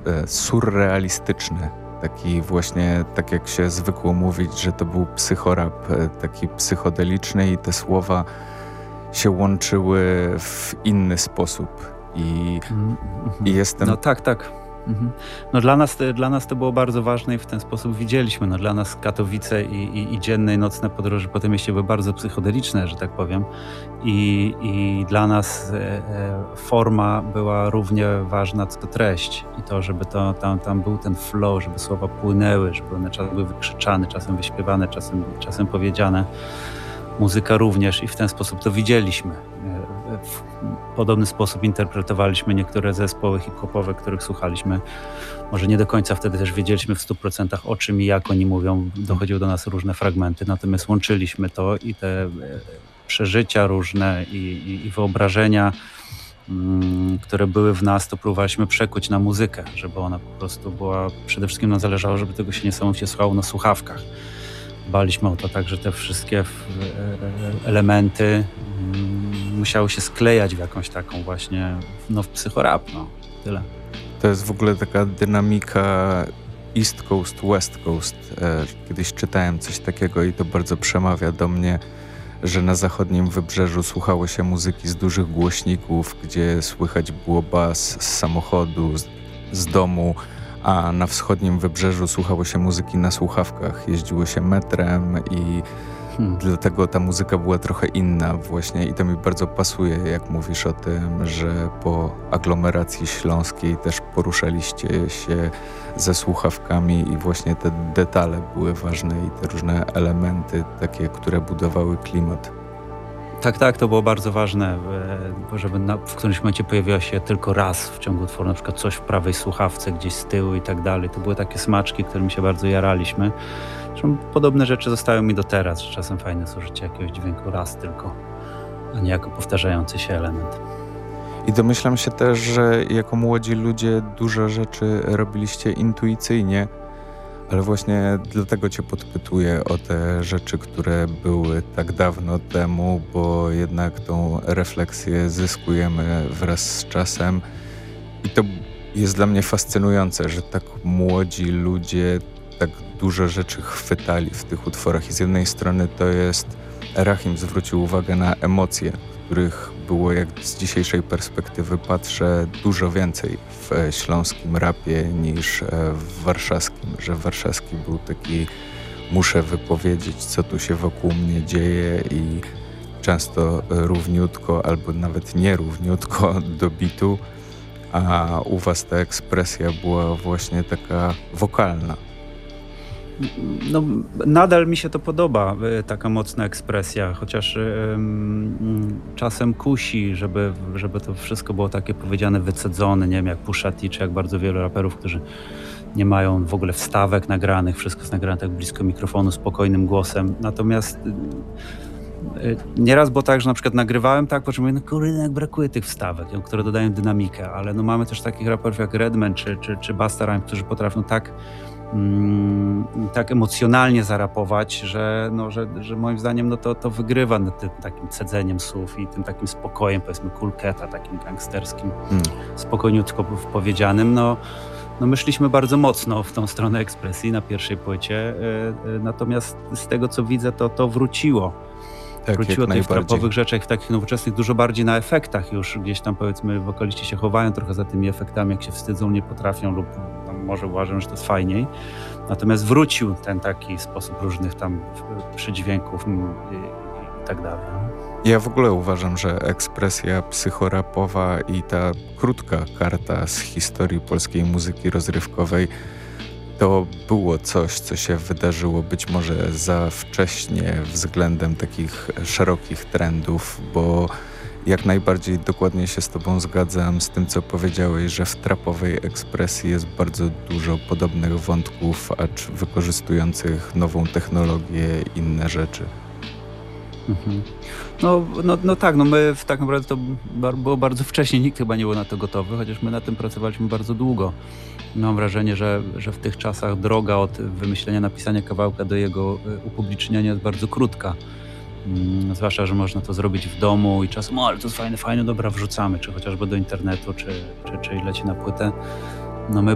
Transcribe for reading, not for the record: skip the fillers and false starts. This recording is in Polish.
surrealistyczny. Taki właśnie, tak jak się zwykło mówić, że to był psychorap, taki psychodeliczny i te słowa się łączyły w inny sposób. I jestem... No tak, tak. No dla nas to było bardzo ważne i w ten sposób widzieliśmy. No dla nas Katowice i dzienne i nocne podróże po tym mieście były bardzo psychodeliczne, że tak powiem. I dla nas forma była równie ważna co treść. I to, żeby tam był ten flow, żeby słowa płynęły, żeby one czasem były wykrzyczane, czasem wyśpiewane, czasem powiedziane. Muzyka również i w ten sposób to widzieliśmy. W podobny sposób interpretowaliśmy niektóre zespoły hip-hopowe, których słuchaliśmy. Może nie do końca wtedy też wiedzieliśmy w 100% o czym i jak oni mówią. Dochodziły do nas różne fragmenty, natomiast łączyliśmy to i te przeżycia różne i wyobrażenia, które były w nas, to próbowaliśmy przekuć na muzykę, żeby ona po prostu była, przede wszystkim nam zależało, żeby tego się niesamowicie słuchało na słuchawkach. Dbaliśmy o to tak, że te wszystkie elementy musiały się sklejać w jakąś taką właśnie, w psychorap, tyle. To jest w ogóle taka dynamika East Coast, West Coast. Kiedyś czytałem coś takiego i to bardzo przemawia do mnie, że na zachodnim wybrzeżu słuchało się muzyki z dużych głośników, gdzie słychać było bas z samochodu, z domu, a na wschodnim wybrzeżu słuchało się muzyki na słuchawkach. Jeździło się metrem i dlatego ta muzyka była trochę inna właśnie i to mi bardzo pasuje, jak mówisz o tym, że po aglomeracji śląskiej też poruszaliście się ze słuchawkami i właśnie te detale były ważne i te różne elementy takie, które budowały klimat. Tak, to było bardzo ważne, żeby w którymś momencie pojawiła się tylko raz w ciągu utworu, na przykład coś w prawej słuchawce, gdzieś z tyłu i tak dalej. To były takie smaczki, którymi się bardzo jaraliśmy. Zresztą podobne rzeczy zostały mi do teraz, że czasem fajne służycie jakiegoś dźwięku raz tylko, a nie jako powtarzający się element. I domyślam się też, że jako młodzi ludzie dużo rzeczy robiliście intuicyjnie, ale właśnie dlatego cię podpytuję o te rzeczy, które były tak dawno temu, bo jednak tą refleksję zyskujemy wraz z czasem. I to jest dla mnie fascynujące, że tak młodzi ludzie tak dużo rzeczy chwytali w tych utworach. I z jednej strony to jest, Rahim zwrócił uwagę na emocje, których było, jak z dzisiejszej perspektywy patrzę, dużo więcej w śląskim rapie niż w warszawskim, że warszawski był taki, muszę wypowiedzieć, co tu się wokół mnie dzieje i często równiutko albo nawet nierówniutko do bitu, a u was ta ekspresja była właśnie taka wokalna. No, nadal mi się to podoba, taka mocna ekspresja, chociaż czasem kusi, żeby to wszystko było takie powiedziane, wycedzone, nie wiem, jak Pusha T, czy jak bardzo wielu raperów, którzy nie mają w ogóle wstawek nagranych, wszystko jest nagrane tak blisko mikrofonu, spokojnym głosem. Natomiast nieraz było tak, że na przykład nagrywałem tak, po czym mówię, no kurde, jak brakuje tych wstawek, które dodają dynamikę, ale no mamy też takich raperów jak Redman czy Busta Rhymes, którzy potrafią tak emocjonalnie zarapować, że moim zdaniem to wygrywa nad tym takim cedzeniem słów i tym takim spokojem, powiedzmy Cool Cat'a, takim gangsterskim, spokojniutko powiedzianym. No myśleliśmy bardzo mocno w tą stronę ekspresji na pierwszej płycie, natomiast z tego co widzę to wróciło. Tak, wróciło tych trapowych rzeczach, w takich nowoczesnych, dużo bardziej na efektach już. Gdzieś tam powiedzmy wokaliści się chowają trochę za tymi efektami, jak się wstydzą, nie potrafią lub może uważam, że to jest fajniej. Natomiast wrócił ten taki sposób różnych tam przydźwięków i tak dalej. Ja w ogóle uważam, że ekspresja psychorapowa i ta krótka karta z historii polskiej muzyki rozrywkowej to było coś, co się wydarzyło być może za wcześnie względem takich szerokich trendów, bo jak najbardziej dokładnie się z tobą zgadzam z tym, co powiedziałeś, że w trapowej ekspresji jest bardzo dużo podobnych wątków, acz wykorzystujących nową technologię i inne rzeczy. No tak, my tak naprawdę to było bardzo wcześnie, nikt chyba nie był na to gotowy, chociaż my na tym pracowaliśmy bardzo długo. Mam wrażenie, że w tych czasach droga od wymyślenia, napisania kawałka do jego upublicznienia jest bardzo krótka. Zwłaszcza, że można to zrobić w domu i czasem, ale to jest fajne, dobra, wrzucamy, czy chociażby do internetu, czy leci na płytę. No my